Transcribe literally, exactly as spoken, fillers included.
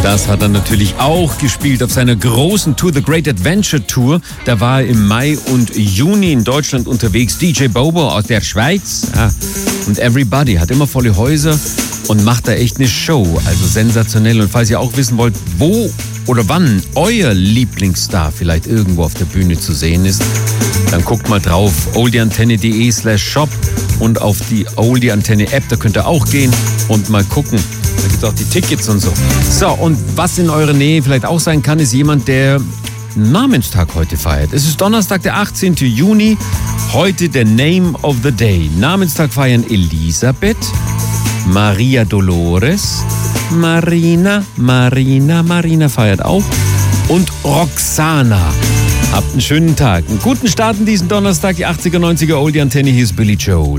Das hat er natürlich auch gespielt auf seiner großen Tour, The Great Adventure Tour. Da war er im Mai und Juni in Deutschland unterwegs. D J Bobo aus der Schweiz. Ja. Und Everybody hat immer volle Häuser und macht da echt eine Show. Also sensationell. Und falls ihr auch wissen wollt, wo oder wann euer Lieblingsstar vielleicht irgendwo auf der Bühne zu sehen ist, dann guckt mal drauf. oldieantenne.de slash shop und auf die Oldie Antenne App. Da könnt ihr auch gehen und mal gucken. Da gibt es auch die Tickets und so. So, und was in eurer Nähe vielleicht auch sein kann, ist jemand, der Namenstag heute feiert. Es ist Donnerstag, der achtzehnten Juni. Heute der Name of the Day. Namenstag feiern Elisabeth, Maria Dolores, Marina, Marina, Marina feiert auch und Roxana. Habt einen schönen Tag. Einen guten Start in diesen Donnerstag, die achtziger, neunziger Oldie Antenne. Hier ist Billy Joel.